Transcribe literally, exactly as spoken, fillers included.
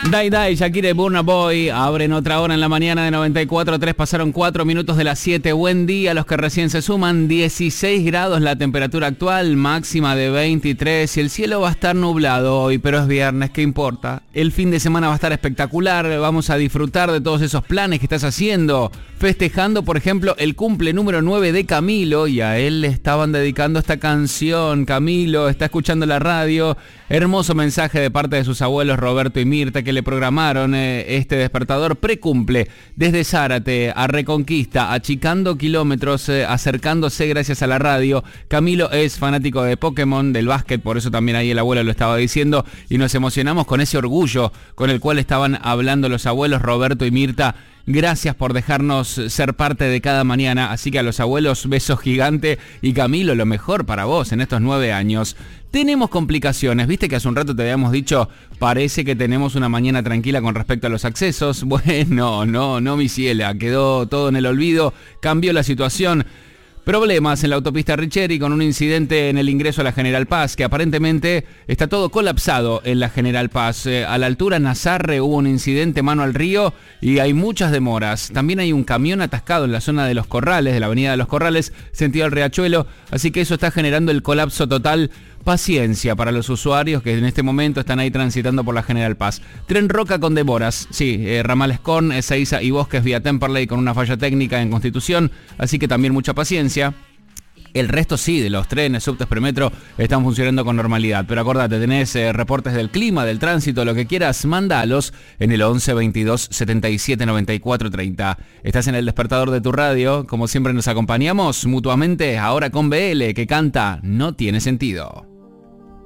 Dai Dai, Shakira y Burna Boy abren otra hora en la mañana de noventa y cuatro punto tres, pasaron cuatro minutos de las siete. Buen día a los que recién se suman, dieciséis grados la temperatura actual, máxima de veintitrés y el cielo va a estar nublado hoy, pero es viernes, ¿qué importa? El fin de semana va a estar espectacular, vamos a disfrutar de todos esos planes que estás haciendo, festejando por ejemplo el cumple número nueve de Camilo y a él le estaban dedicando esta canción. Camilo está escuchando la radio, hermoso mensaje de parte de sus abuelos Roberto y Mirta que le programaron eh, este despertador precumple desde Zárate a Reconquista, achicando kilómetros, eh, acercándose gracias a la radio. Camilo es fanático de Pokémon, del básquet, por eso también ahí el abuelo lo estaba diciendo y nos emocionamos con ese orgullo con el cual estaban hablando los abuelos Roberto y Mirta. Gracias por dejarnos ser parte de cada mañana, así que a los abuelos beso gigante y Camilo, lo mejor para vos en estos nueve años. Tenemos complicaciones, viste que hace un rato te habíamos dicho, parece que tenemos una mañana tranquila con respecto a los accesos. Bueno, no, no mi ciela, quedó todo en el olvido, cambió la situación. Problemas en la autopista Richeri con un incidente en el ingreso a la General Paz, que aparentemente está todo colapsado en la General Paz. Eh, a la altura Nazarre hubo un incidente mano al río y hay muchas demoras. También hay un camión atascado en la zona de Los Corrales, de la avenida de Los Corrales, sentido al Riachuelo, así que eso está generando el colapso total. Paciencia para los usuarios que en este momento están ahí transitando por la General Paz. Tren Roca con demoras, sí, eh, ramales con Ezeiza y Bosques vía Temperley con una falla técnica en Constitución, así que también mucha paciencia. El resto sí, de los trenes, subtes, premetro, están funcionando con normalidad. Pero acordate, tenés eh, reportes del clima, del tránsito, lo que quieras, mándalos en el once veintidós setenta y siete noventa y cuatro treinta. Estás en el despertador de tu radio, como siempre nos acompañamos mutuamente, ahora con B L, que canta No Tiene Sentido.